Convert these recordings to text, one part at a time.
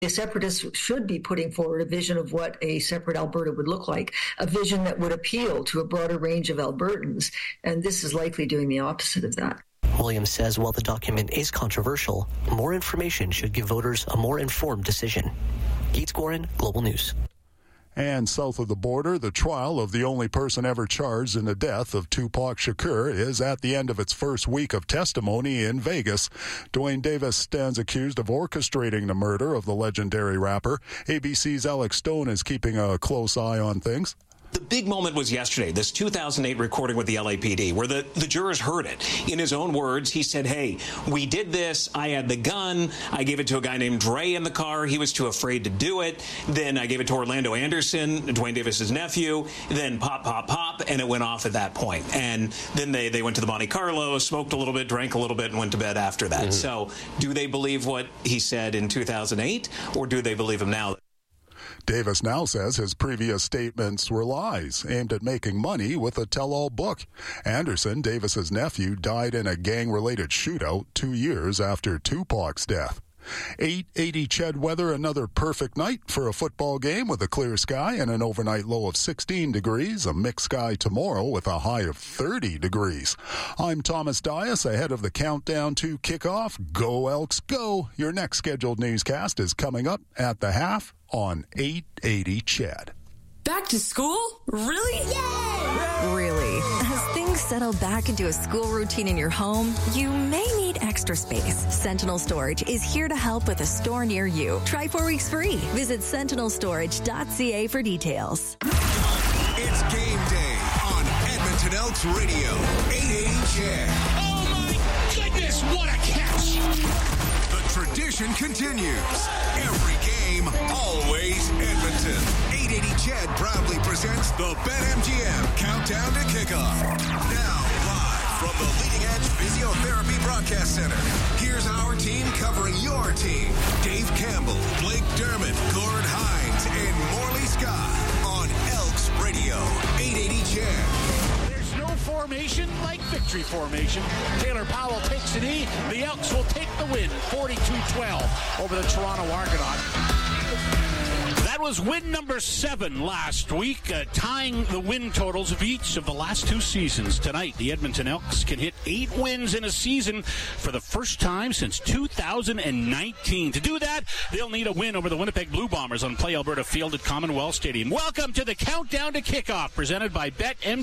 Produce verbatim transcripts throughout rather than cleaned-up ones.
The Separatists should be putting forward a vision of what a separate Alberta would look like, a vision that would appeal to a broader range of Albertans, and this is likely doing the opposite of that. Williams says while the document is controversial, more information should give voters a more informed decision. Keith Gorin, Global News. And south of the border, the trial of the only person ever charged in the death of Tupac Shakur is at the end of its first week of testimony in Vegas. Dwayne Davis stands accused of orchestrating the murder of the legendary rapper. A B C's Alex Stone is keeping a close eye on things. The big moment was yesterday, this two thousand eight recording with the L A P D, where the, the jurors heard it. In his own words, he said, hey, we did this. I had the gun. I gave it to a guy named Dre in the car. He was too afraid to do it. Then I gave it to Orlando Anderson, Dwayne Davis's nephew. Then pop, pop, pop, and it went off at that point. And then they, they went to the Monte Carlo, smoked a little bit, drank a little bit, and went to bed after that. Mm-hmm. So do they believe what he said in two thousand eight, or do they believe him now? Davis now says his previous statements were lies aimed at making money with a tell-all book. Anderson, Davis's nephew, died in a gang-related shootout two years after Tupac's death. eight eighty Ched weather, another perfect night for a football game with a clear sky and an overnight low of sixteen degrees. A mixed sky tomorrow with a high of thirty degrees. I'm Thomas Dias ahead of the countdown to kickoff. Go Elks, go! Your next scheduled newscast is coming up at the half on eight eighty Ched. Back to school? Really? Yay! Really. As things settle back into a school routine in your home, you may need extra space. Sentinel Storage is here to help with a store near you. Try four weeks free. Visit sentinel storage dot c a for details. It's game day on Edmonton Elks Radio. eight eighty Ched. Oh my goodness, what a catch! The tradition continues. Every game, always Edmonton. eight eighty Ched proudly presents the BetMGM Countdown to Kickoff. Now, live from the Leading Edge Physiotherapy Broadcast Center, here's our team covering your team. Dave Campbell, Blake Dermott, Gord Hines, and Morley Scott on Elks Radio. eight eighty Ched. There's no formation like victory formation. Taylor Powell takes a knee. The Elks will take the win, forty-two twelve over the Toronto Argonauts. That was win number seven last week, uh, tying the win totals of each of the last two seasons. Tonight, the Edmonton Elks can hit eight wins in a season for the first time since two thousand nineteen. To do that, they'll need a win over the Winnipeg Blue Bombers on Play Alberta Field at Commonwealth Stadium. Welcome to the Countdown to Kickoff, presented by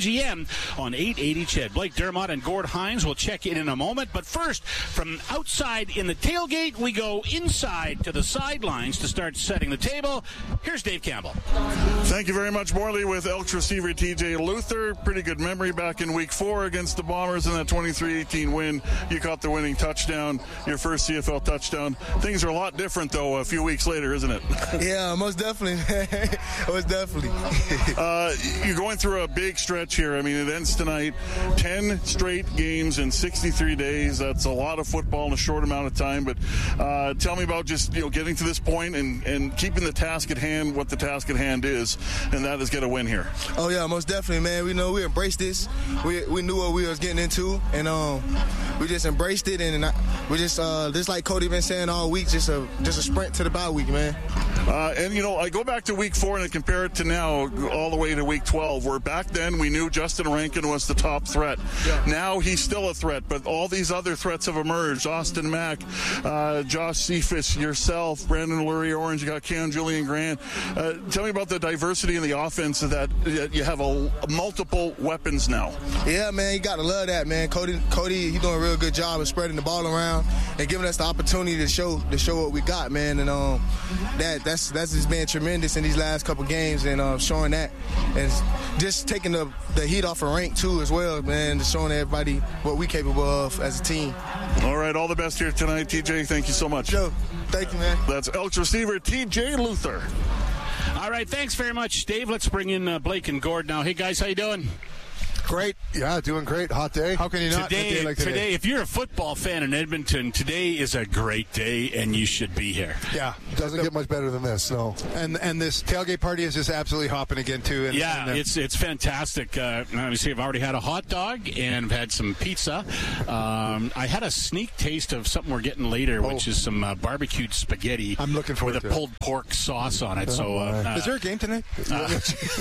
BetMGM on eight eighty Ched. Blake Dermott and Gord Hines will check in in a moment, but first, from outside in the tailgate, we go inside to the sidelines to start setting the table. Here's Dave Campbell. Thank you very much, Morley. With Elks receiver T J Luther. Pretty good memory back in week four against the Bombers in that twenty-three eighteen win. You caught the winning touchdown, your first C F L touchdown. Things are a lot different, though, a few weeks later, isn't it? Yeah, most definitely. most definitely. uh, you're going through a big stretch here. I mean, it ends tonight. ten straight games in sixty-three days. That's a lot of football in a short amount of time. But uh, tell me about just you know getting to this point and, and keeping the task at hand what the task at hand is, and that is get a win here. Oh yeah, most definitely, man. We know we embraced this. We we knew what we was getting into, and um, we just embraced it, and, and I, we just uh, just like Cody been saying all week, just a just a sprint to the bye week, man. Uh, and you know, I go back to week four and I compare it to now, all the way to week twelve, where back then we knew Justin Rankin was the top threat. Yeah. Now he's still a threat, but all these other threats have emerged. Austin Mack, uh, Josh Cephas, yourself, Brandon Lurie Orange, you got Cam Julian Grant. Uh, tell me about the diversity in the offense, that, that you have a, a multiple weapons now. Yeah, man, you got to love that, man. Cody, Cody, he's doing a real good job of spreading the ball around and giving us the opportunity to show to show what we got, man. And um, that that's that's just been tremendous in these last couple games, and um, showing that, and just taking the the heat off of rank too as well, man. Just showing everybody what we capable of as a team. All right, all the best here tonight, T J. Thank you so much. Joe, thank you, man. That's Elks receiver T J Luther. All right, thanks very much, Dave. Let's bring in uh, Blake and Gord now. Hey, guys, how you doing? Great. Yeah, doing great. Hot day. How can you not? Today, a day like today? today, if you're a football fan in Edmonton, today is a great day, and you should be here. Yeah. Doesn't get much better than this, no. And and this tailgate party is just absolutely hopping again, too. And, yeah, and, uh, it's it's fantastic. Uh, let me see, I've already had a hot dog, and I've had some pizza. Um, I had a sneak taste of something we're getting later, oh. which is some uh, barbecued spaghetti. I'm looking forward with to a pulled it. pork sauce on it. Oh, so, uh, is there a game tonight? Uh,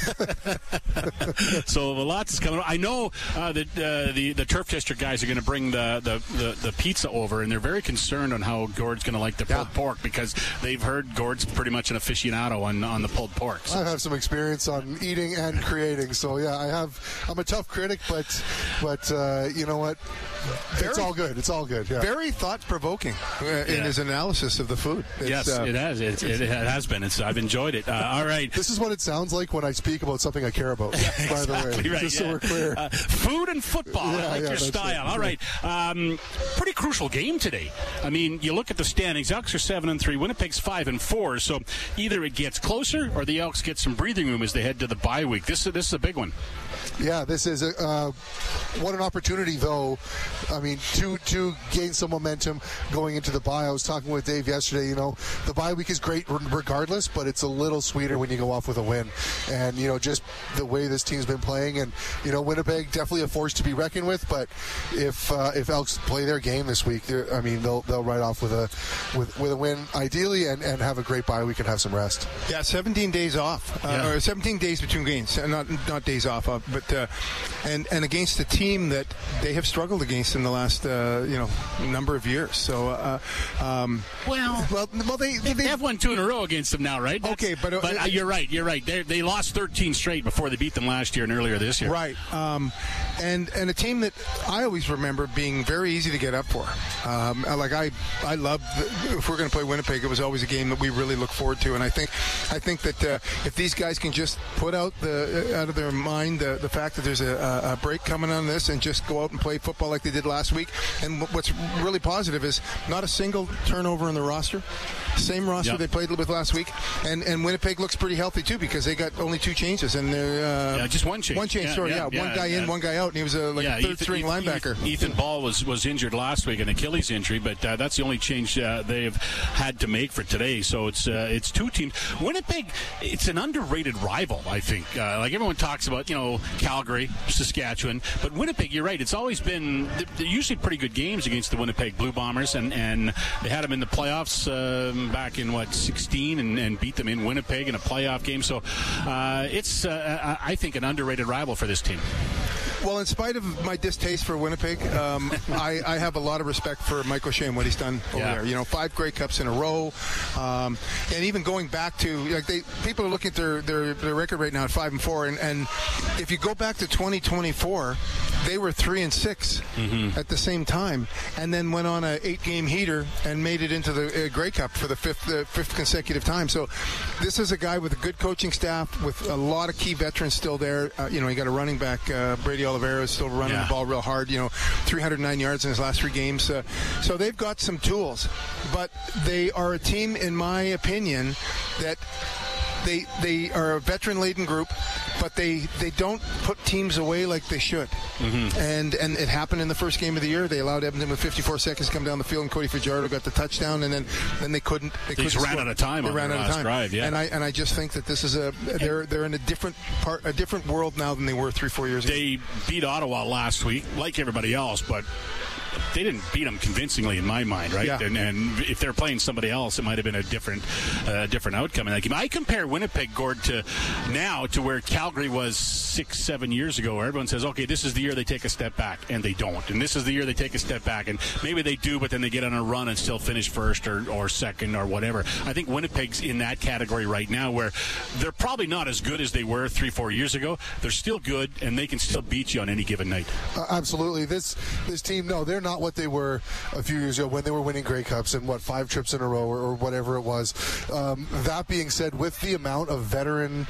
so a lot's coming. I know uh, that uh, the the Turf District guys are going to bring the, the, the, the pizza over, and they're very concerned on how Gord's going to like the pulled yeah. pork because they've heard Gord's pretty much an aficionado on, on the pulled pork. So. I have some experience on eating and creating, so yeah, I have. I'm a tough critic, but but uh, you know what? Very, it's all good. It's all good. Yeah. Very thought-provoking uh, in yeah. his analysis of the food. It's, yes, uh, it has. It, it, it has been. It's, I've enjoyed it. Uh, all right. This is what it sounds like when I speak about something I care about. Yeah, by exactly the way, right, just yeah. so we're clear. Uh, food and football. Yeah, I like yeah, your style. it. All right. Um, pretty crucial game today. I mean, you look at the standings. Elks are seven and three. Winnipeg's five and four. So either it gets closer or the Elks get some breathing room as they head to the bye week. This this is a big one. Yeah, this is a uh, what an opportunity, though. I mean, to to gain some momentum going into the bye. I was talking with Dave yesterday. You know, the bye week is great regardless, but it's a little sweeter when you go off with a win. And you know, just the way this team's been playing, and you know, Winnipeg definitely a force to be reckoned with. But if uh, if Elks play their game this week, I mean, they'll they'll ride off with a with with a win ideally, and, and have a great bye week and have some rest. Yeah, seventeen days off, uh, yeah. or seventeen days between games, not not days off, uh, but. Uh, and and against a team that they have struggled against in the last uh, you know number of years. So uh, um, well, well, well, they, they they have won two in a row against them now, right? That's, okay, but uh, but uh, you're right. You're right. They they lost thirteen straight before they beat them last year and earlier this year. Right. Um, and and a team that I always remember being very easy to get up for. Um, like I I love if we're going to play Winnipeg, it was always a game that we really look forward to. And I think I think that uh, if these guys can just put out the out of their mind the, the fact that there's a, a break coming on this and just go out and play football like they did last week. And what's really positive is not a single turnover in the roster. Same roster yep. they played with last week. And and Winnipeg looks pretty healthy, too, because they got only two changes. And they're uh, yeah, just one change. One change, yeah, sorry, yeah, yeah. yeah. One guy in, one guy out, and he was a, like yeah, a third-string linebacker. Ethan, Ethan Ball was, was injured last week, an Achilles injury, but uh, that's the only change uh, they've had to make for today. So it's uh, it's two teams. Winnipeg, it's an underrated rival, I think. Uh, like everyone talks about, you know, Calgary, Saskatchewan, but Winnipeg, you're right. It's always been they're usually pretty good games against the Winnipeg Blue Bombers, and, and they had them in the playoffs um, back in what sixteen, and, and beat them in Winnipeg in a playoff game. So uh, it's uh, I think an underrated rival for this team. Well, in spite of my distaste for Winnipeg, um, I, I have a lot of respect for Mike O'Shea and what he's done over yeah. there. You know, five Grey Cups in a row, um, and even going back to like they people are looking at their, their, their record right now at five and four, and, and if you go back to twenty twenty-four, they were three and six mm-hmm. at the same time, and then went on a eight game heater and made it into the uh, Grey Cup for the fifth uh, fifth consecutive time. So this is a guy with a good coaching staff, with a lot of key veterans still there. Uh, you know, you got a running back, uh, Brady Oliveira, is still running yeah. the ball real hard. You know, three hundred nine yards in his last three games. Uh, so they've got some tools, but they are a team, in my opinion, that they they are a veteran-laden group, but they, they don't put teams away like they should. Mm-hmm. And and it happened in the first game of the year. They allowed Edmonton with fifty-four seconds to come down the field, and Cody Fajardo got the touchdown, and then, then they couldn't. They, they couldn't just ran score. out of time. They on ran their out last of time. Drive, yeah. And I and I just think that this is a they're they're in a different part, a different world now than they were three four years ago. They beat Ottawa last week, like everybody else, but they didn't beat them convincingly in my mind, right? Yeah. And, and if they're playing somebody else, it might have been a different uh, different outcome in that game. I compare Winnipeg, Gord, to now to where Calgary was six, seven years ago, where everyone says, okay, this is the year they take a step back, and they don't. And this is the year they take a step back, and maybe they do, but then they get on a run and still finish first or, or second or whatever. I think Winnipeg's in that category right now, where they're probably not as good as they were three, four years ago. They're still good, and they can still beat you on any given night. Uh, absolutely. This this team, no, they're not what they were a few years ago when they were winning Grey Cups and what five trips in a row or, or whatever it was. Um, that being said, with the amount of veteran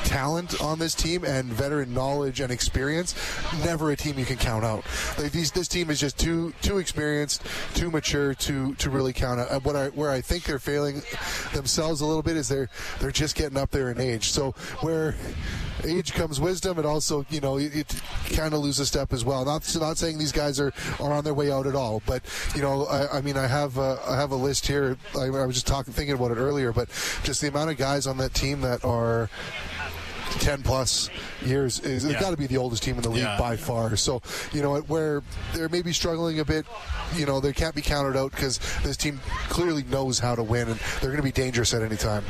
talent on this team and veteran knowledge and experience, never a team you can count out. Like these, this team is just too too experienced, too mature to to really count out. What I, where I think they're failing themselves a little bit is they're they're just getting up there in age. So where age comes wisdom, it also, you know, it, it kind of loses a step as well. Not not saying these guys are, are on their way out at all, but you know, I, I mean, I have a, I have a list here. I, I was just talking, thinking about it earlier, but just the amount of guys on that team that are ten plus years is it's yeah. got to be the oldest team in the league yeah. by far. So, you know, where they're maybe struggling a bit, you know, they can't be counted out because this team clearly knows how to win and they're going to be dangerous at any time.